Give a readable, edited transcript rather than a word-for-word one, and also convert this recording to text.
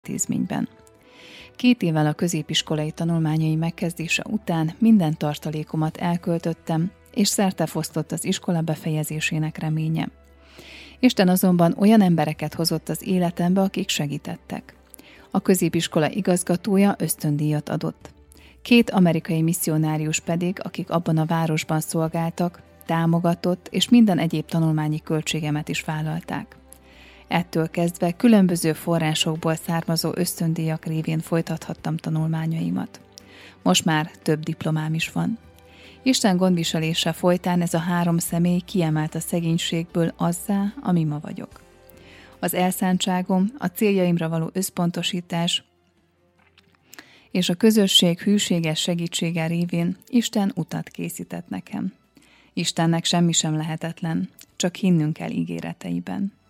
intézményben. 2 évvel a középiskolai tanulmányai megkezdése után minden tartalékomat elköltöttem, és szertefosztott az iskola befejezésének reménye. Isten azonban olyan embereket hozott az életembe, akik segítettek. A középiskola igazgatója ösztöndíjat adott. 2 amerikai misszionárius pedig, akik abban a városban szolgáltak, támogatott, és minden egyéb tanulmányi költségemet is vállalták. Ettől kezdve különböző forrásokból származó ösztöndíjak révén folytathattam tanulmányaimat. Most már több diplomám is van. Isten gondviselése folytán ez a 3 személy kiemelt a szegénységből azzá, ami ma vagyok. Az elszántságom, a céljaimra való összpontosítás és a közösség hűséges segítsége révén Isten utat készített nekem. Istennek semmi sem lehetetlen, csak hinnünk kell ígéreteiben.